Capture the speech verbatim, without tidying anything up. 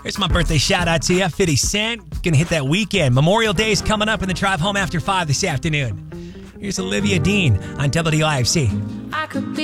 Here's my birthday shout out to you. fifty Cent. Gonna hit that weekend. Memorial Day is coming up in the drive home after five this afternoon. Here's Olivia Dean on W I F C. I could be